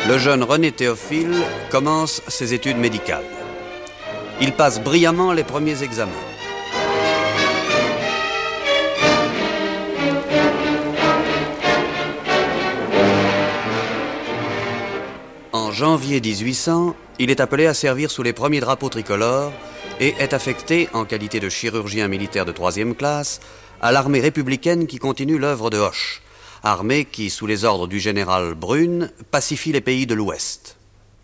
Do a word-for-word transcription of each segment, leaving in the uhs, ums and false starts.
le jeune René Théophile commence ses études médicales. Il passe brillamment les premiers examens. En janvier dix-huit cents, il est appelé à servir sous les premiers drapeaux tricolores et est affecté, en qualité de chirurgien militaire de troisième classe, à l'armée républicaine qui continue l'œuvre de Hoche, armée qui, sous les ordres du général Brune, pacifie les pays de l'Ouest.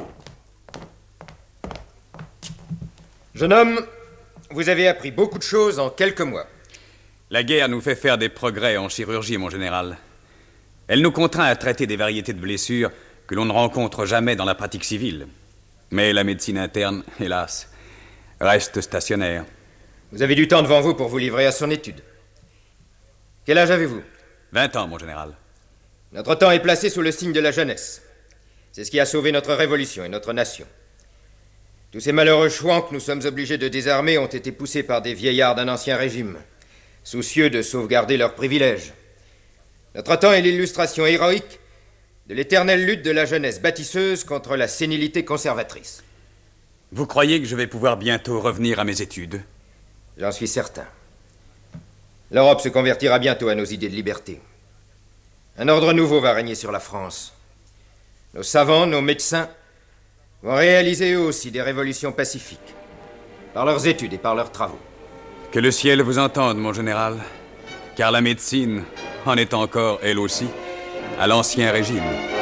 Jeune homme, vous avez appris beaucoup de choses en quelques mois. La guerre nous fait faire des progrès en chirurgie, mon général. Elle nous contraint à traiter des variétés de blessures que l'on ne rencontre jamais dans la pratique civile. Mais la médecine interne, hélas, reste stationnaire. Vous avez du temps devant vous pour vous livrer à son étude. Quel âge avez-vous? Vingt ans, mon général. Notre temps est placé sous le signe de la jeunesse. C'est ce qui a sauvé notre révolution et notre nation. Tous ces malheureux chouans que nous sommes obligés de désarmer ont été poussés par des vieillards d'un ancien régime, soucieux de sauvegarder leurs privilèges. Notre temps est l'illustration héroïque de l'éternelle lutte de la jeunesse bâtisseuse contre la sénilité conservatrice. Vous croyez que je vais pouvoir bientôt revenir à mes études? J'en suis certain. L'Europe se convertira bientôt à nos idées de liberté. Un ordre nouveau va régner sur la France. Nos savants, nos médecins vont réaliser eux aussi des révolutions pacifiques, par leurs études et par leurs travaux. Que le ciel vous entende, mon général, car la médecine en est encore, elle aussi, à l'ancien régime.